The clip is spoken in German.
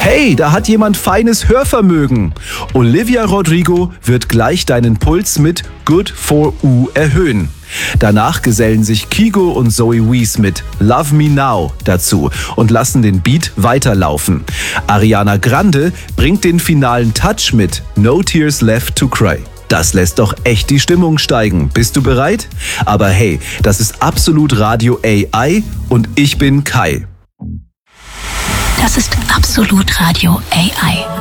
Hey, da hat jemand feines Hörvermögen. Olivia Rodrigo wird gleich deinen Puls mit Good for U erhöhen. Danach gesellen sich Kygo und Zoe Wees mit Love Me Now dazu und lassen den Beat weiterlaufen. Ariana Grande bringt den finalen Touch mit No Tears Left to Cry. Das lässt doch echt die Stimmung steigen. Bist du bereit? Aber hey, das ist Absolut Radio AI und ich bin Kai. Das ist Absolut Radio AI.